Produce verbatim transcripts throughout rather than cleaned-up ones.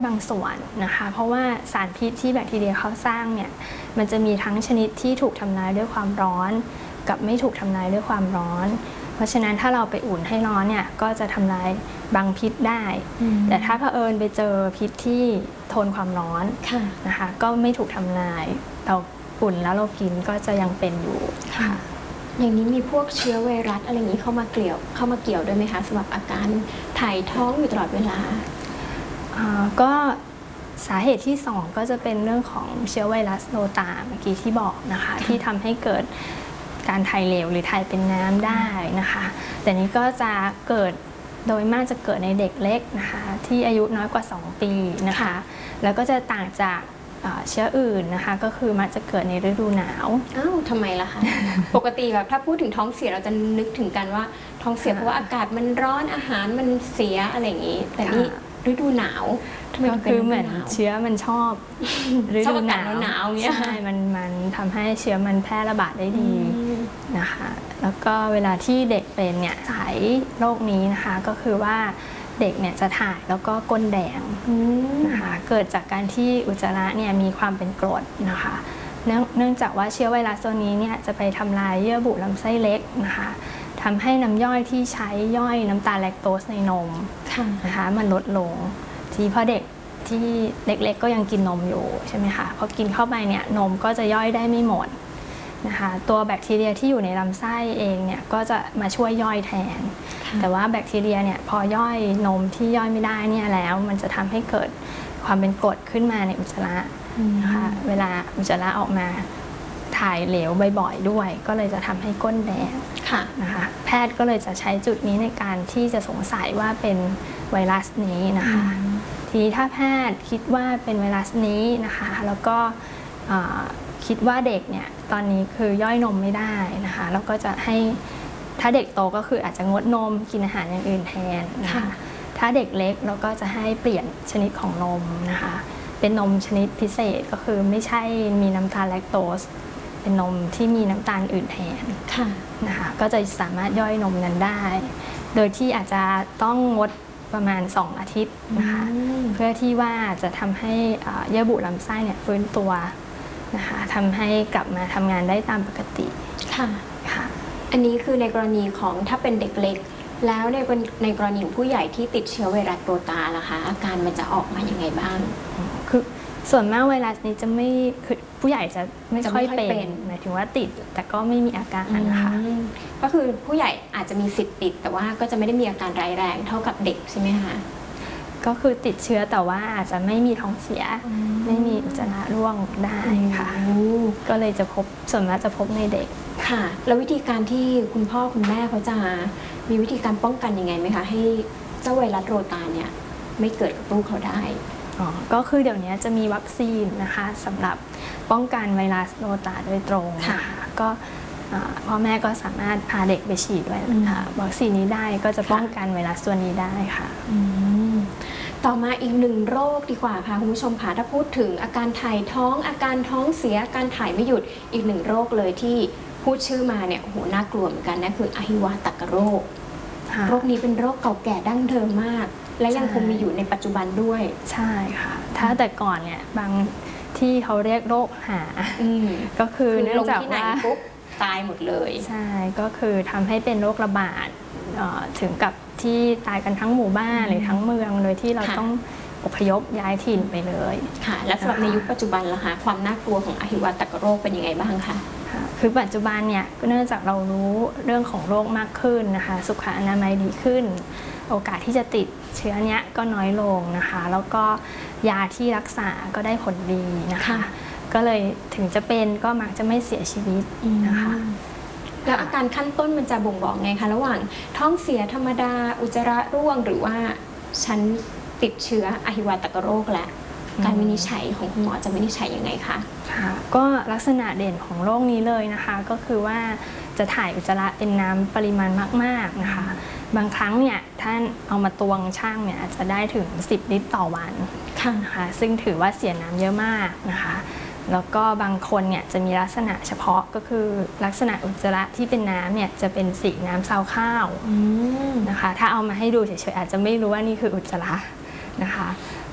บางส่วนนะคะเพราะว่าสารพิษที่แบคทีเรียเขาสร้างเนี่ยมันจะมีทั้งชนิดที่ถูกทำลายด้วยความร้อนกับไม่ถูกทำลายด้วยความร้อนเพราะฉะนั้นถ้าเราไปอุ่นให้ร้อนเนี่ยก็จะทำลายบางพิษได้แต่ถ้าเผอิญไปเจอพิษที่ทนความร้อนนะคะก็ไม่ถูกทำลายเราอุ่นแล้วเรากินก็จะยังเป็นอยู่ค่ะอย่างนี้มีพวกเชื้อไวรัสอะไรอย่างนี้เข้ามาเกี่ยวเข้ามาเกี่ยวด้วยไหมคะสำหรับอาการถ่ายท้องอยู่ตลอดเวลาก็สาเหตุที่สองก็จะเป็นเรื่องของเชื้อไวรัสโรตาเมื่อกี้ที่บอกนะคะที่ทำให้เกิดการถ่ายเหลวหรือถ่ายเป็นน้ำได้นะคะแต่นี้ก็จะเกิดโดยมากจะเกิดในเด็กเล็กนะคะที่อายุน้อยกว่าสองปีนะคะแล้วก็จะต่างจากเชื้ออื่นนะคะก็คือมันจะเกิดในฤดูหนาวอ้าวทำไมล่ะคะ ปกติแบบถ้าพูดถึงท้องเสียเราจะนึกถึงกันว่าท้องเสียเพราะว่าอากาศมันร้อนอาหารมันเสียอะไรอย่างนี้แต่นี่ฤดูหนาวทำไมคือเหมือนเชื้อมันชอบฤดูหนาวหนาวเนี่ยใช่มันมันทำให้เชื้อมันแพร่ระบาดได้ดีนะคะแล้วก็เวลาที่เด็กเป็นเนี่ยสายโรคนี้นะคะก็คือว่าเด็กเนี่ยจะถ่ายแล้วก็ก้นแดงนะคะเกิดจากการที่อุจจาระเนี่ยมีความเป็นกรดนะคะเนื่องจากว่าเชื้อไวรัสตัวนี้เนี่ยจะไปทำลายเยื่อบุลำไส้เล็กนะคะทำให้น้ำย่อยที่ใช้ย่อยน้ำตาลแลคโตสในนมนะคะมันลดลงทีพอเด็กที่เล็กๆก็ยังกินนมอยู่ใช่ไหมคะพอกินเข้าไปเนี่ยนมก็จะย่อยได้ไม่หมดนะคะตัวแบคทีเรียที่อยู่ในลำไส้เองเนี่ยก็จะมาช่วยย่อยแทนแต่ว่าแบคทีเรียเนี่ยพอย่อยนมที่ย่อยไม่ได้เนี่ยแล้วมันจะทำให้เกิดความเป็นกรดขึ้นมาในอุจจาระนะคะเวลาอุจจาระออกมาถ่ายเหลวบ่อยๆด้วยก็เลยจะทำให้ก้นแดงนะคะแพทย์ก็เลยจะใช้จุดนี้ในการที่จะสงสัยว่าเป็นไวรัสนี้นะคะทีนี้ถ้าแพทย์คิดว่าเป็นไวรัสนี้นะคะแล้วก็คิดว่าเด็กเนี่ยตอนนี้คือย่อยนมไม่ได้นะคะแล้วก็จะให้ถ้าเด็กโตก็คืออาจจะงดนมกินอาหารอย่างอื่นแทนนะคะถ้าเด็กเล็กเราก็จะให้เปลี่ยนชนิดของนมนะคะเป็นนมชนิดพิเศษก็คือไม่ใช่มีน้ำตาลแลคโตสเป็นนมที่มีน้ำตาลอื่นแทนนะคะก็จะสามารถย่อยนมนั้นได้โดยที่อาจจะต้องงดประมาณสองอาทิตย์นะคะเพื่อที่ว่าจะทำให้เยื่อบุลำไส้เนี่ยฟื้นตัวนะคะทำให้กลับมาทำงานได้ตามปกติค่ะค่ะอันนี้คือในกรณีของถ้าเป็นเด็กเล็กแล้วในในกรณีของผู้ใหญ่ที่ติดเชื้อไวรัสโรตาล่ะคะอาการมันจะออกมาอย่างไงบ้างคือส่วนมากไวรัสนี้จะไม่คือผู้ใหญ่จะไม่ค่อยเป็นหมายถึงว่าติดแต่ก็ไม่มีอาการนะคะก็คือผู้ใหญ่อาจจะมีสิทธิ์ติดแต่ว่าก็จะไม่ได้มีอาการร้ายแรงเท่ากับเด็กใช่ไหมคะก็คือติดเชื้อแต่ว่าอาจจะไม่มีท้องเสียไม่มีอุจจาระร่วงได้ค่ะก็เลยจะพบส่วนมากจะพบในเด็กค่ะแล้ววิธีการที่คุณพ่อคุณแม่เขาจะมีวิธีการป้องกันยังไงไหมคะให้เจ้าไวรัสโรตาเนี่ยไม่เกิดกับลูกเขาได้อ๋อก็คือเดี๋ยวนี้จะมีวัคซีนนะคะสำหรับป้องกันไวรัสโรตาโดยตรงค่ะก็พ่อแม่ก็สามารถพาเด็กไปฉีดไว้ค่ะวัคซีนนี้ได้ก็จะป้องกันไวรัสตัวนี้ได้ค่ะต่อมาอีกหนึ่งโรคดีกว่าค่ะคุณผู้ชมค่ะถ้าพูดถึงอาการถ่ายท้องอาการท้องเสียอาการถ่ายไม่หยุดอีกหนึ่งโรคเลยที่พูดชื่อมาเนี่ยโอ้โหน่ากลัวเหมือนกันนะคืออหิวาตกโรคโรคนี้เป็นโรคเก่าแก่ดั้งเดิมมากและยังคงมีอยู่ในปัจจุบันด้วยใช่ค่ะถ้าแต่ก่อนเนี่ยบางที่เขาเรียกโรคหาก็คือเนื่องจากว่าตายหมดเลยใช่ก็คือทำให้เป็นโรคระบาดถึงกับที่ตายกันทั้งหมู่บ้านหรือทั้งเมืองเลยที่เราต้องอพยพย้ายถิ่นไปเลยค่ะและสำหรับในยุคปัจจุบันล่ะคะความน่ากลัวของอหิวาตกโรคเป็นยังไงบ้างคะคือปัจจุบันเนี่ยก็เนื่องจากเรารู้เรื่องของโรคมากขึ้นนะคะสุขอนามัยดีขึ้นโอกาสที่จะติดเชื้อเนี้ยก็น้อยลงนะคะแล้วก็ยาที่รักษาก็ได้ผลดีนะคะก็เลยถึงจะเป็นก็มักจะไม่เสียชีวิตนะคะแล้วอาการขั้นต้นมันจะบ่งบอกไงคะระหว่างท้องเสียธรรมดาอุจจาระร่วงหรือว่าฉันติดเชื้ออหิวาตกโรคและการวินิจฉัยของคุณหมอจะวินิจฉัยยังไงคะค่ะก็ลักษณะเด่นของโรคนี้เลยนะคะก็คือว่าจะถ่ายอุจจาระเป็นน้ำปริมาณมากๆนะคะบางครั้งเนี่ยท่านเอามาตวงช่างเนี่ยอาจจะได้ถึงสิบลิตรต่อวันนะคะซึ่งถือว่าเสียน้ำเยอะมากนะคะแล้วก็บางคนเนี่ยจะมีลักษณะเฉพาะก็คือลักษณะอุจจาระที่เป็นน้ำเนี่ยจะเป็นสีน้ำซาวข้าวนะคะถ้าเอามาให้ดูเฉยๆอาจจะไม่รู้ว่านี่คืออุจจาระนะคะ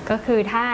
ก็คือถ้า